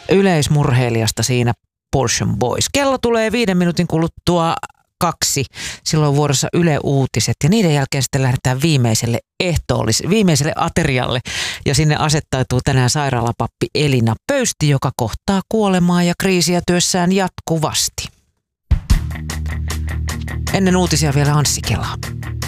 yleismurheilijasta siinä Portion Boys. Kello tulee 5 minuutin kuluttua 2. Silloin vuorossa Yle Uutiset ja niiden jälkeen sitten lähdetään viimeiselle aterialle. Ja sinne asettautuu tänään sairaalapappi Elina Pöysti, joka kohtaa kuolemaa ja kriisiä työssään jatkuvasti. Ennen uutisia vielä Anssi Kela.